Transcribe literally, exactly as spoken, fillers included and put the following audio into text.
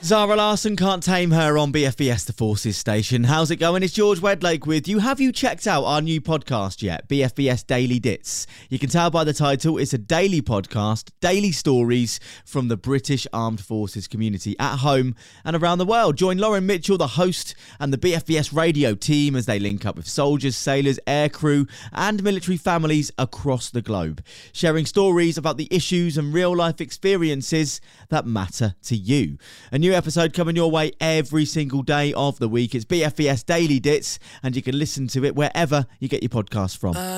Zara Larsson, Can't Tame Her on B F B S The Forces station. How's it going? It's George Wedlake with you. Have you checked out our new podcast yet? B F B S Daily Dits. You can tell by the title, it's a daily podcast, daily stories from the British Armed Forces community at home and around the world. Join Lauren Mitchell, the host, and the B F B S radio team as they link up with soldiers, sailors, aircrew and military families across the globe, sharing stories about the issues and real-life experiences that matter to you. A new episode coming your way every single day of the week. It's B F B S Daily Dits, and you can listen to it wherever you get your podcasts from.